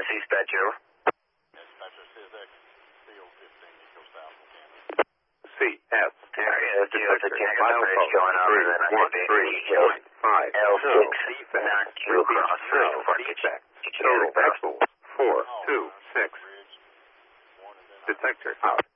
dispatch, over. Dispatcher, CSX, CO15, Eco South, CS. Area 2, going over, then I think L6, not Q across, Total Axle 426. Detector out.